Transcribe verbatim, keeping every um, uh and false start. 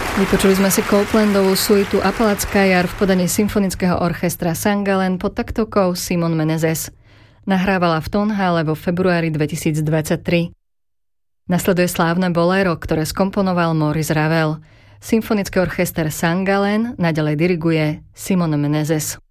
Vypočuli sme si Copelandovú suitu Apalacká jar v podaní symfonického orchestra San Gallen pod taktovkou Simon Menezes. Nahrávala v Tonhalle vo februári dvetisícdvadsaťtri. Nasleduje slávne boléro, ktoré skomponoval Maurice Ravel. Symfonický orchester San Gallen naďalej diriguje Simon Menezes.